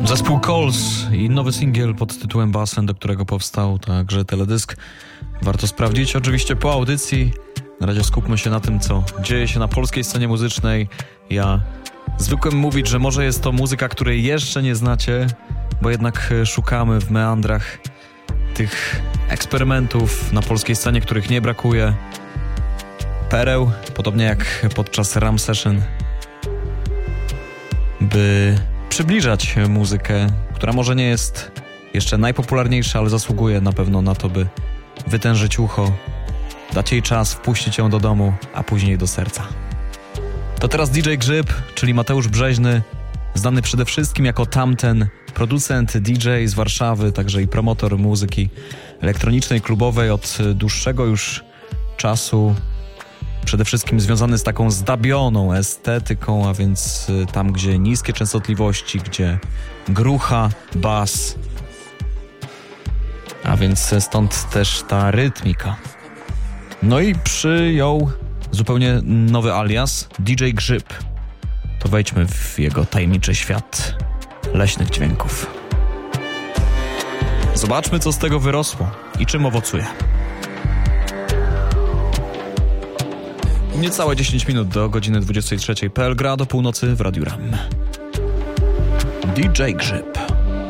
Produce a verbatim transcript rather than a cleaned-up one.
Zespół Coles i nowy singiel pod tytułem Basen, do którego powstał także teledysk. Warto sprawdzić oczywiście po audycji. Na razie skupmy się na tym, co dzieje się na polskiej scenie muzycznej. Ja zwykłem mówić, że może jest to muzyka, której jeszcze nie znacie, bo jednak szukamy w meandrach tych eksperymentów na polskiej scenie, których nie brakuje. Pereł, podobnie jak podczas Ram Session, by przybliżać muzykę, która może nie jest jeszcze najpopularniejsza, ale zasługuje na pewno na to, by wytężyć ucho, dać jej czas, wpuścić ją do domu, a później do serca. To teraz D J Grzyb, czyli Mateusz Brzeźny, znany przede wszystkim jako Tamten, producent, D J z Warszawy, także i promotor muzyki elektronicznej, klubowej od dłuższego już czasu. Przede wszystkim związany z taką zdabioną estetyką, a więc tam, gdzie niskie częstotliwości, gdzie grucha, bas, a więc stąd też ta rytmika. No i przyjął zupełnie nowy alias, D J Grzyb. To wejdźmy w jego tajemniczy świat leśnych dźwięków. Zobaczmy, co z tego wyrosło i czym owocuje. Niecałe dziesięć minut do godziny dwudziestej trzeciej. P L gra do północy w Radiu Ram. D J Grzyb.